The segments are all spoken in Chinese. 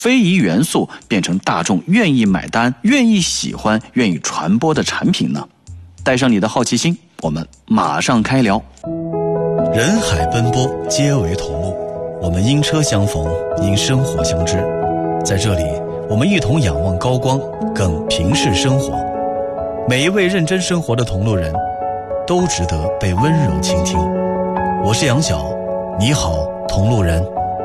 非遗元素变成大众愿意买单、愿意喜欢、愿意传播的产品呢？带上你的好奇心，我们马上开聊。 人海奔波，皆为同路，我们因车相逢，因生活相知。在这里，我们一同仰望高光，更平视生活。每一位认真生活的同路人，都值得被温柔倾听。我是杨晓，你好，同路人。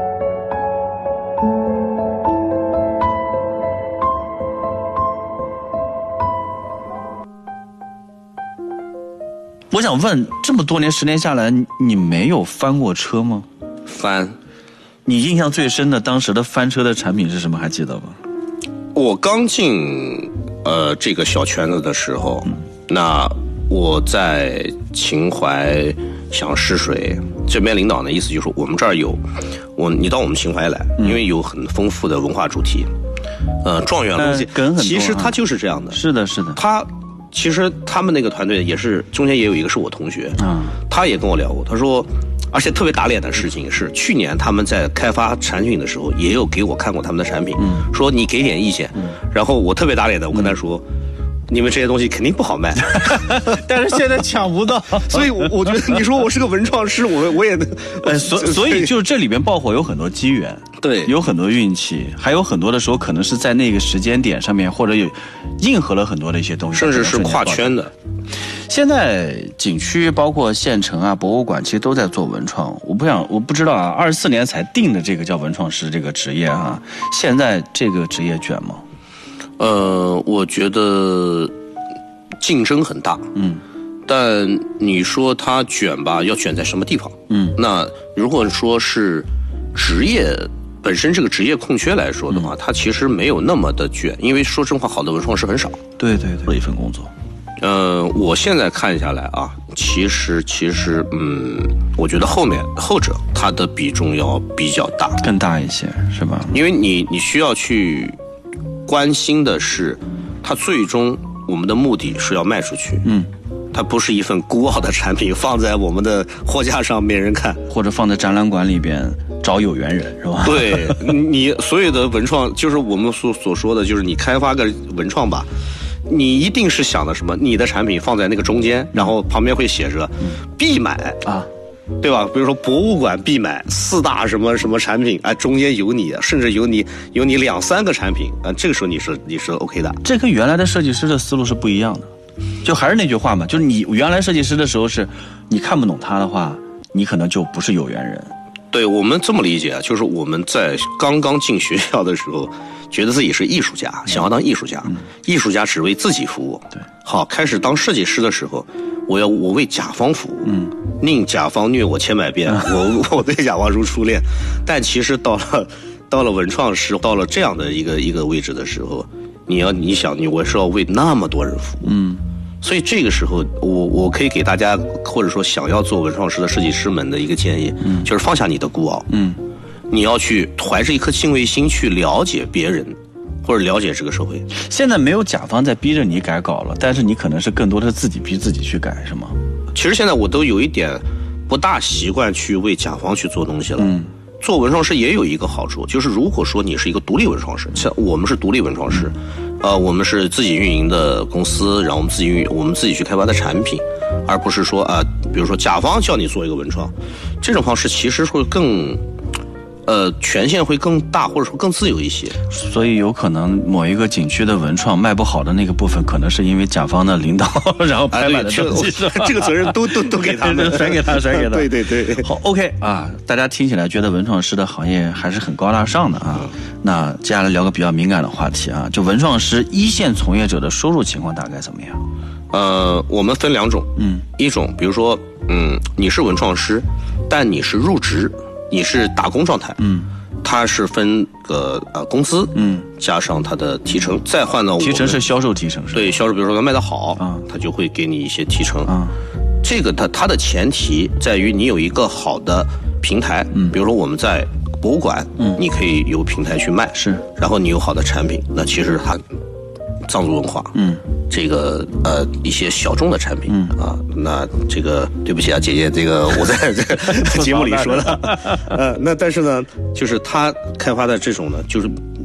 我想问，这么多年10年下来，你没有翻过车吗？ 翻。 你印象最深的当时的翻车的产品是什么？还记得吗？ 我刚进这个小圈子的时候，那我在秦淮想试水，这边领导的意思就是说，我们这儿有你到我们秦淮来，因为有很丰富的文化主题，状元路线，其实它就是这样的。 是的，是的。 其实他们那个团队也是中间也有一个是我同学，他也跟我聊过，他说，而且特别打脸的事情是，去年他们在开发产品的时候，也有给我看过他们的产品，说你给点意见，然后我特别打脸的，我跟他说，你们这些东西肯定不好卖， 但是现在抢不到， 所以我觉得你说我是个文创师，我也所以就是这里边爆火有很多机缘， 对， 有很多运气，还有很多的时候可能是在那个时间点上面，或者有应和了很多的一些东西， 甚至是跨圈的。 现在景区包括县城啊、博物馆，其实都在做文创。我不知道啊，24年才定的这个叫文创师这个职业啊，现在这个职业卷吗？ 我觉得竞争很大，但你说它卷吧，要卷在什么地方？那如果说是职业本身这个职业空缺来说的话，它其实没有那么的卷，因为说真话，好的文创师很少。 对，做一份工作。 我现在看下来啊，其实，我觉得后者它的比重要比较大， 更大一些，是吧？ 因为你需要去关心的是，它最终我们的目的是要卖出去，它不是一份孤傲的产品放在我们的货架上没人看， 或者放在展览馆里边找有缘人，是吧？ 对，你所有的文创，就是我们所说的，就是你开发个文创吧，你一定是想的什么？你的产品放在那个中间，然后旁边会写着必买啊，对吧？比如说博物馆必买4大什么什么产品啊，中间有你，甚至有你2、3个产品啊，这个时候你是 OK 的。 这跟原来的设计师的思路是不一样的，就还是那句话嘛，就是你原来设计师的时候是，你看不懂他的话，你可能就不是有缘人。 对，我们这么理解啊，就是我们在刚刚进学校的时候，觉得自己是艺术家，想要当艺术家，艺术家只为自己服务。 对，好， 开始当设计师的时候，我为甲方服务，宁甲方虐我千百遍，我对甲方如初恋。但其实到了文创师，到了这样的一个位置的时候，我是要为那么多人服务，所以这个时候我可以给大家，或者说想要做文创师的设计师们的一个建议，就是放下你的孤傲，你要去怀着一颗敬畏心去了解别人，或者了解这个社会。 现在没有甲方在逼着你改稿了，但是你可能是更多的自己逼自己去改，是吗？ 其实现在我都有一点不大习惯去为甲方去做东西了。做文创师也有一个好处，就是如果说你是一个独立文创师，像我们是独立文创师，我们是自己运营的公司，然后我们自己去开发的产品，而不是说比如说甲方叫你做一个文创，这种方式其实会更权限会更大，或者说更自由一些。 所以有可能某一个景区的文创卖不好的那个部分，可能是因为甲方的领导然后拍卖的东西， 这个责任都给他们， 甩给他。 对。 好 ，OK 啊，大家听起来觉得文创师的行业还是很高大上的啊。那接下来聊个比较敏感的话题啊，就文创师一线从业者的收入情况大概怎么样？ 我们分2种，一种比如说，你是文创师，但你是入职。你是打工状态，它是分个工资，加上它的提成，再换到提成是销售提成，是吧？ 对，销售，比如说它卖得好，它就会给你一些提成。这个它的前提在于你有一个好的平台，比如说我们在博物馆，你可以有平台去卖， 是，然后你有好的产品，那其实它藏族文化，这个一些小众的产品，那这个对不起啊，姐姐，这个我在这个节目里说的，那但是呢，就是他开发的这种呢，就是